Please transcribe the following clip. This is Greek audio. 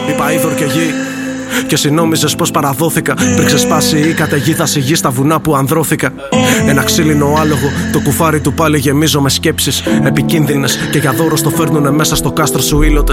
Είπα είδωρ και γη. Και εσύ νόμιζες πως παραδόθηκα. Πριν ξεσπάσει η καταιγίδα στη γη στα βουνά που ανδρώθηκα. Ένα ξύλινο άλογο, το κουφάρι του πάλι γεμίζω με σκέψεις επικίνδυνες. Και για δώρο στο φέρνουνε μέσα στο κάστρο σου ήλωτες.